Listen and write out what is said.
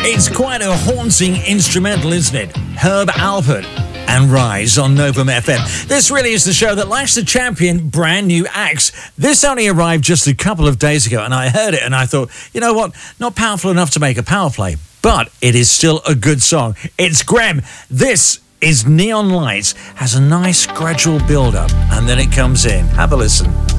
It's quite a haunting instrumental, isn't it? Herb Alpert and Rise on Novum FM. This really is the show that likes to champion brand new acts. This only arrived just a couple of days ago, and I heard it and I thought, you know what? Not powerful enough to make a power play, but it is still a good song. It's Grem. This is Neon Lights. Has a nice gradual build-up, and then it comes in. Have a listen.